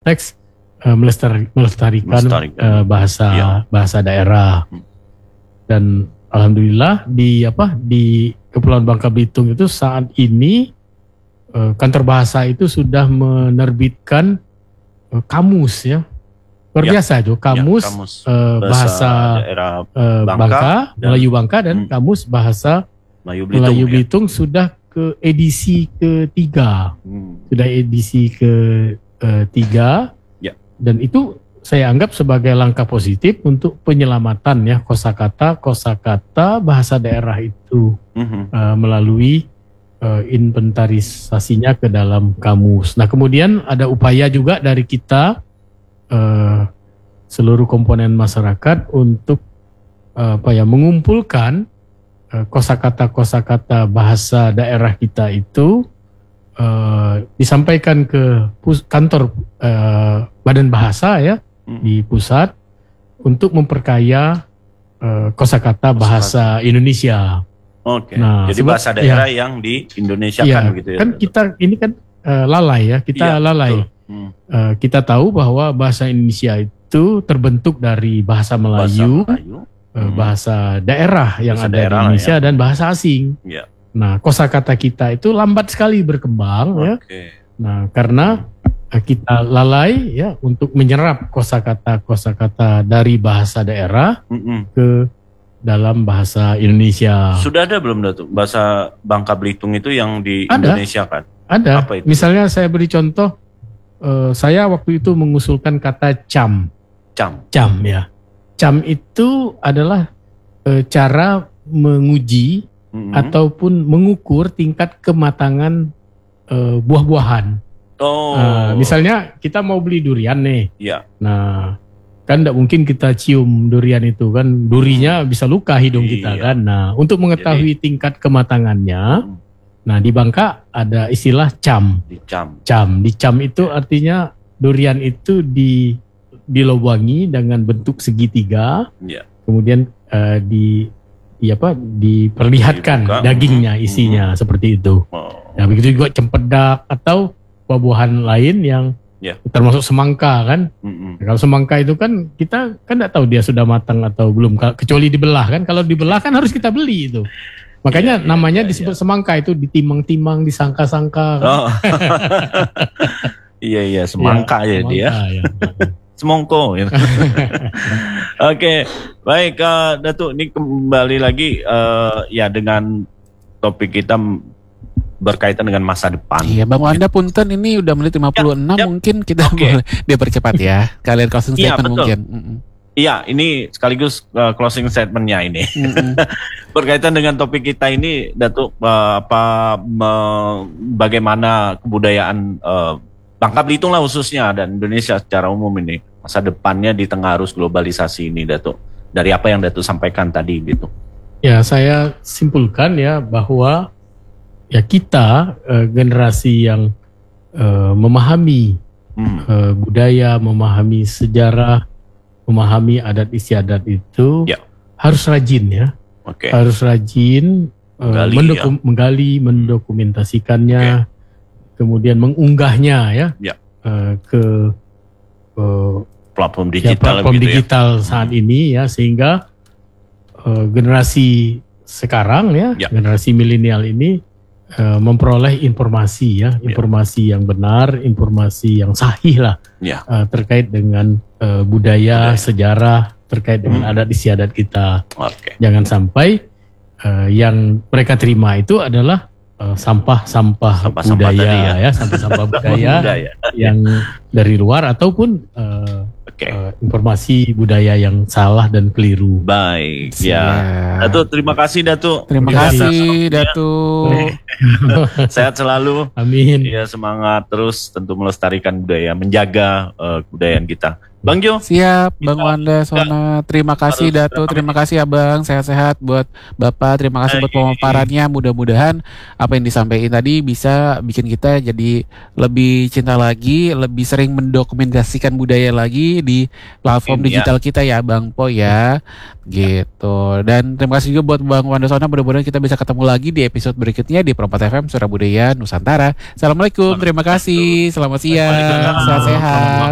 konteks melestarikan bahasa daerah. Dan alhamdulillah di Kepulauan Bangka Belitung itu saat ini kantor bahasa itu sudah menerbitkan kamus ya. Luar biasa itu kamus bahasa daerah Bangka, Melayu Bangka dan kamus bahasa Melayu Belitung sudah ke edisi ketiga. Sudah edisi ketiga. Dan itu saya anggap sebagai langkah positif untuk penyelamatan ya kosakata bahasa daerah itu melalui inventarisasinya ke dalam kamus. Nah, kemudian ada upaya juga dari kita seluruh komponen masyarakat untuk mengumpulkan kosakata bahasa daerah kita itu disampaikan ke kantor Badan Bahasa ya di pusat untuk memperkaya kosakata bahasa Indonesia. Oke. Nah, jadi bahasa daerah yang di Indonesia kan gitu ya. Kan kita ini kan lalai ya, kita lalai. Kita tahu bahwa bahasa Indonesia itu terbentuk dari bahasa Melayu, bahasa daerah yang ada di Indonesia dan bahasa asing. Nah, kosakata kita itu lambat sekali berkembang ya. Nah, karena kita lalai ya untuk menyerap kosakata dari bahasa daerah ke dalam bahasa Indonesia. Sudah ada belum Datuk bahasa Bangka Belitung itu yang di Indonesia kan? Ada. Apa itu? Misalnya saya beri contoh, saya waktu itu mengusulkan kata cam ya. Cam itu adalah cara menguji ataupun mengukur tingkat kematangan buah-buahan. Misalnya kita mau beli durian nih. Nah, kan tidak mungkin kita cium durian itu kan, durinya bisa luka hidung kita kan. Nah, untuk mengetahui tingkat kematangannya, nah di Bangka ada istilah cam. Di cam itu artinya durian itu dilobangi dengan bentuk segitiga, kemudian diperlihatkan dagingnya, isinya seperti itu. Nah, begitu juga cempedak atau buah-buahan lain yang termasuk semangka kan. Kalau semangka itu kan kita kan tidak tahu dia sudah matang atau belum, kecuali dibelah kan. Kalau dibelah kan harus kita beli itu. Makanya namanya disebut semangka, itu ditimang-timang, disangka-sangka. Iya, semangka ya dia. Semongko. Oke, baik Datuk, ini kembali lagi dengan topik kita berkaitan dengan masa depan. Iya, Bang Wanda punten, ini udah menit 56, mungkin kita boleh dipercepat ya. Kalian closing statement mungkin. Iya, ini sekaligus closing statementnya ini. Berkaitan dengan topik kita ini, Datuk, bagaimana kebudayaan Bangka Belitung lah khususnya dan Indonesia secara umum ini masa depannya di tengah arus globalisasi ini, Datuk. Dari apa yang Datuk sampaikan tadi gitu. Ya, saya simpulkan ya bahwa ya kita generasi yang memahami budaya, memahami sejarah, memahami adat istiadat itu harus rajin ya. Harus rajin menggali, mendokumentasikannya, kemudian mengunggahnya ke platform digital, digital saat ini ya, sehingga generasi sekarang generasi milenial ini memperoleh informasi informasi yang benar, informasi yang sahih lah terkait dengan budaya, sejarah, terkait dengan adat istiadat kita. Jangan sampai yang mereka terima itu adalah sampah-sampah budaya, sampah-sampah budaya yang dari luar ataupun informasi budaya yang salah dan keliru. Baik, Datuk, terima kasih Datuk. Terima kasih Datuk. Sehat selalu. Amin. Ya, semangat terus tentu melestarikan budaya, menjaga kebudayaan kita. Bang Jo. Siap, Bang Wanda Sona. Terima kasih Datuk, terima kasih Abang. Sehat-sehat buat Bapak. Terima kasih buat pemaparannya. Mudah-mudahan apa yang disampaikan tadi bisa bikin kita jadi lebih cinta lagi, lebih sering mendokumentasikan budaya lagi di platform digital kita ya, Bang Po ya. Gitu. Dan terima kasih juga buat Bang Wanda Sona. Mudah-mudahan kita bisa ketemu lagi di episode berikutnya di Perempat FM Suara Budaya Nusantara. Assalamualaikum, terima kasih. Selamat siang, sehat-sehat.